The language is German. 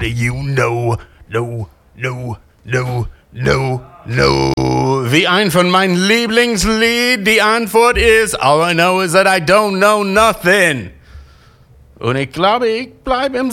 do you know? No. Wie ein von meinen Lieblingslied, die Antwort ist, all I know is that I don't know nothing. Und ich glaube, ich bleibe im